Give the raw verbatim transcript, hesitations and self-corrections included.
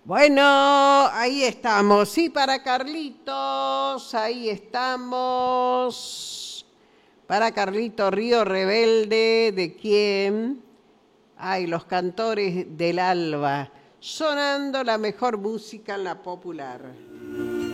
Bueno, ahí estamos. Sí, para Carlitos, ahí estamos. Para Carlito Río Rebelde, ¿de quién? Ay, los cantores del alba, sonando la mejor música en la popular.